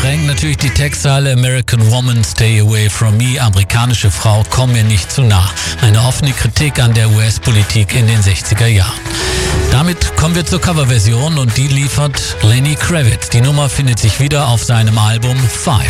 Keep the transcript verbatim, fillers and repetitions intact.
drängt natürlich die Textzeile American Woman, Stay Away From Me, amerikanische Frau, komm mir nicht zu nah. Eine offene Kritik an der U S-Politik in den sechziger Jahren. Damit kommen wir zur Coverversion und die liefert Lenny Kravitz. Die Nummer findet sich wieder auf seinem Album Five.